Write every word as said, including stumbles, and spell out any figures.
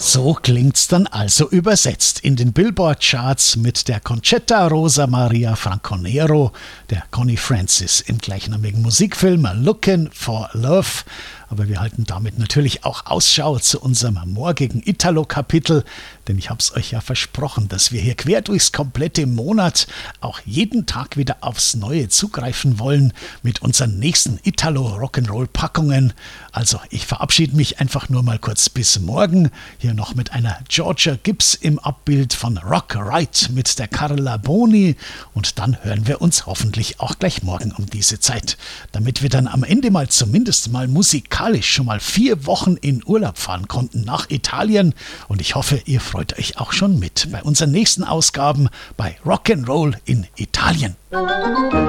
So klingt's dann also übersetzt in den Billboard-Charts mit der Conchetta Rosa Maria Franco-Nero, der Connie Francis im gleichnamigen Musikfilm Lookin' for Love. Aber wir halten damit natürlich auch Ausschau zu unserem morgigen Italo-Kapitel, denn ich habe es euch ja versprochen, dass wir hier quer durchs komplette Monat auch jeden Tag wieder aufs Neue zugreifen wollen mit unseren nächsten Italo-Rock'n'Roll-Packungen. Also ich verabschiede mich einfach nur mal kurz bis morgen, hier noch mit einer Georgia Gibbs im Abbild von Rock Right mit der Carla Boni, und dann hören wir uns hoffentlich auch gleich morgen um diese Zeit, damit wir dann am Ende mal zumindest mal musikalisch schon mal vier Wochen in Urlaub fahren konnten nach Italien, und ich hoffe, ihr freut euch auch schon mit bei unseren nächsten Ausgaben bei Rock'n'Roll in Italien.